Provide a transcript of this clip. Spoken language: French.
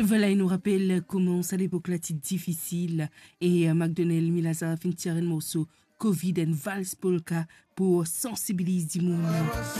Voilà, il nous rappelle comment ça l'époque là difficile et McDonnell Milaza fin tirer un morceau Covid and Vals Polka pour sensibiliser du monde